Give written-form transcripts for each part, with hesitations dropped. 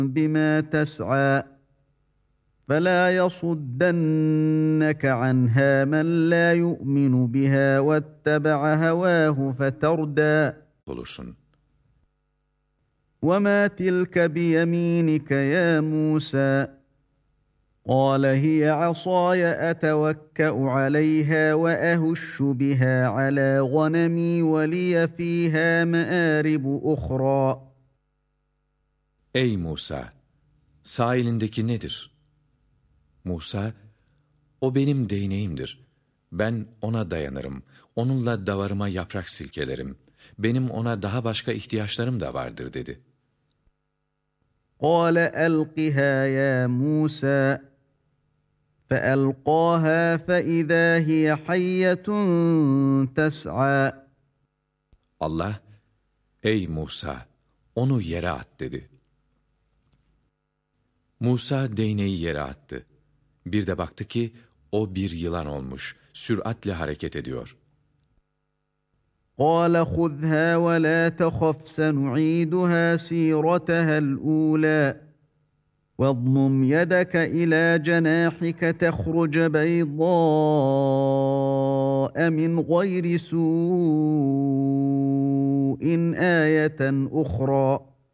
بما تسعى فلا يصدنك عنها من لا يؤمن بها واتبع هواه فتردى olursun. وما تلك بيمينك يا موسى قال هي عصاي أتوكأ عليها وأهش بها على غنمي ولي فيها مآرب أخرى. Ey Musa! Sağ elindeki nedir? Musa, o benim değneğimdir. Ben ona dayanırım. Onunla davarıma yaprak silkelerim. Benim ona daha başka ihtiyaçlarım da vardır dedi. قال ألقها يا موسى فألقاها فإذا هي حية تسعى. Allah, ey Musa, onu yere at dedi. Musa değneği yere attı. Bir de baktı ki o bir yılan olmuş, süratle hareket ediyor. قال خذها ولا تخف سنعيدها سيرتها الأولى واضمم يدك إلى جناحك تخرج بيضاء من غير سوء آية أخرى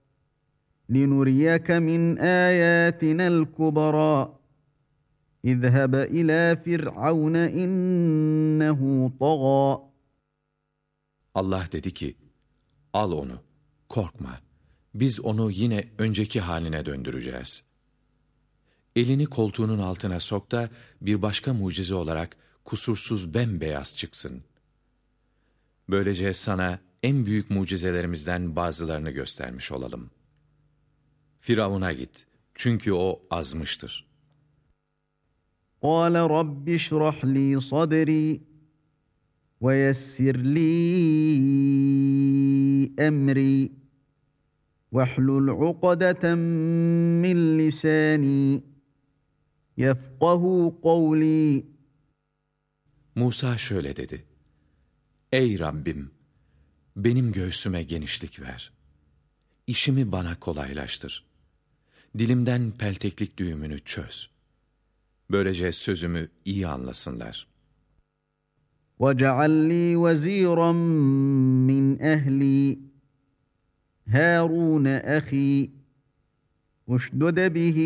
لنريك من آياتنا الكبرى اذهب إلى فرعون إنه طغى. Allah dedi ki, al onu, korkma. Biz onu yine önceki haline döndüreceğiz. Elini koltuğunun altına sok da bir başka mucize olarak kusursuz bembeyaz çıksın. Böylece sana en büyük mucizelerimizden bazılarını göstermiş olalım. Firavun'a git, çünkü o azmıştır. قال رب اشرح لي صدري ويسر لي أمري واحلل عقدة من لساني يفقه قولي. Musa şöyle dedi: Ey Rabbim! Benim göğsüme genişlik ver. İşimi bana kolaylaştır. Dilimden pelteklik düğümünü çöz. Böylece sözümü iyi anlasınlar. وَاجْعَلْ لِي وَزِيرًا مِّنْ أَهْلِي هَارُونَ أَخِي اشْدُدْ بِهِ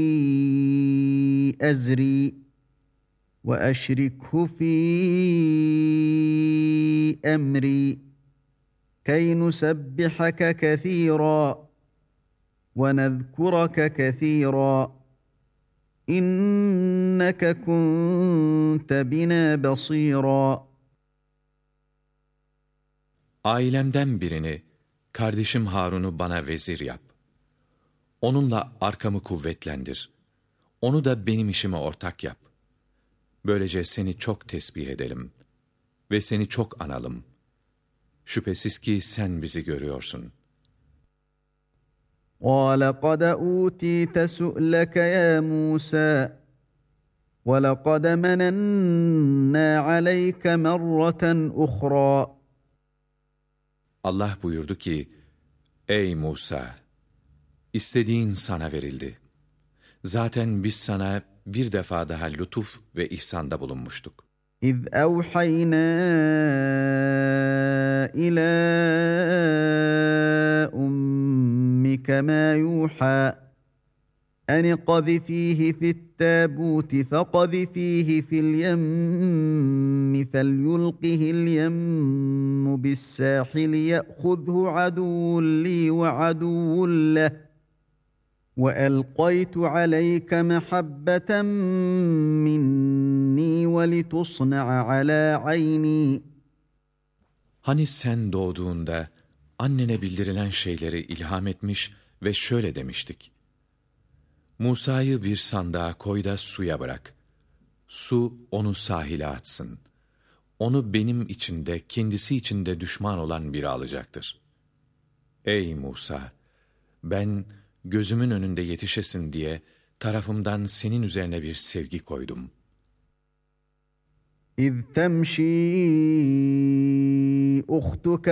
أَزْرِي وَأَشْرِكْهُ فِي أَمْرِي كَيْ نُسَبِّحَكَ كَثِيرًا وَنَذْكُرَكَ كَثِيرًا إِنَّكَ كُنْتَ بِنَا بَصِيرًا. Ailemden birini, kardeşim Harun'u bana vezir yap. Onunla arkamı kuvvetlendir. Onu da benim işime ortak yap. Böylece seni çok tesbih edelim ve seni çok analım. Şüphesiz ki sen bizi görüyorsun. قَالَ قَدْ أُوتِيتَ سُؤْلَكَ يَا مُوسَى وَلَقَدْ مَنَنَّا عَلَيْكَ مَرَّةً أُخْرَى. Allah buyurdu ki, ey Musa! İstediğin sana verildi. Zaten biz sana bir defa daha lütuf ve ihsanda bulunmuştuk. إِذْ أَوْحَيْنَا إِلَى أُمِّكَ مَا يُوحَى أَنِ اقْذِفِيهِ فِي التَّابُوتِ فَاقْذِفِيهِ فِي الْيَمِّ فَلْيُلْقِهِ الْيَمُّ بِالسَّاحِلِ يَأْخُذْهُ عَدُوٌّ لِّي وَعَدُوٌّ لَّهُ وَأَلْقَيْتُ عَلَيْكَ مَحَبَّةً مِّنِّي وَلِتُصْنَعَ عَلَى عَيْنِي. Hani sen doğduğunda annene bildirilen şeyleri ilham etmiş ve şöyle demiştik: Musa'yı bir sandığa koy da suya bırak. Su onu sahile atsın. Onu benim içinde, kendisi içinde düşman olan biri alacaktır. Ey Musa! Ben gözümün önünde yetişesin diye tarafımdan senin üzerine bir sevgi koydum. إِذْ تَمْشِي أُخْتُكَ